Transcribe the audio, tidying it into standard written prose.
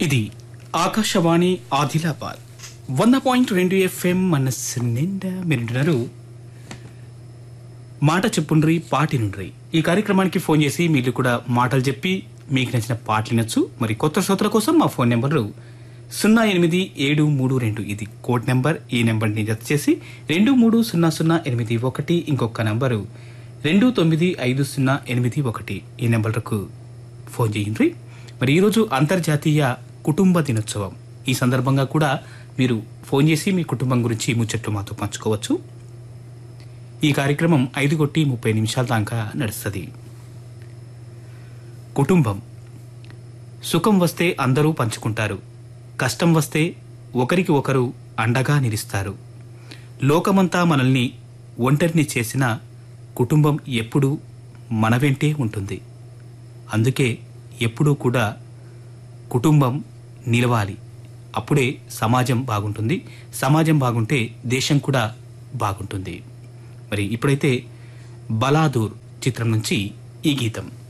ఇది ఆకాశవాణి ఆదిలాబాద్ 100.2 FM మనస్సు నిండా మీరుంటున్నారు. మాట చెప్పుండ్రి పాటి నుండ్రి ఈ కార్యక్రమానికి ఫోన్ చేసి మీరు కూడా మాటలు చెప్పి మీకు నచ్చిన పాటలు వినొచ్చు. మరి కొత్త శ్రోతల కోసం మా ఫోన్ నెంబర్లు 08732 ఇది కోడ్ నెంబర్. ఈ నెంబర్ని జత చేసి 230081 ఇంకొక నంబరు 295081 ఈ నెంబర్లకు ఫోన్ చేయండి. మరి ఈరోజు అంతర్జాతీయ కుటుంబ దినోత్సవం. ఈ సందర్భంగా కూడా మీరు ఫోన్ చేసి మీ కుటుంబం గురించి ముచ్చట్లు మాతో పంచుకోవచ్చు. ఈ కార్యక్రమం 5:30 దాకా నడుస్తుంది. కుటుంబం సుఖం వస్తే అందరూ పంచుకుంటారు, కష్టం వస్తే ఒకరికి ఒకరు అండగా నిలుస్తారు. లోకమంతా మనల్ని ఒంటరిని చేసిన కుటుంబం ఎప్పుడూ మన వెంటే ఉంటుంది. అందుకే ఎప్పుడూ కూడా కుటుంబం నిలవాలి. అప్పుడే సమాజం బాగుంటుంది. సమాజం బాగుంటే దేశం కూడా బాగుంటుంది. మరి ఇప్పుడైతే బలాదూర్ చిత్రం నుంచి ఈ గీతం.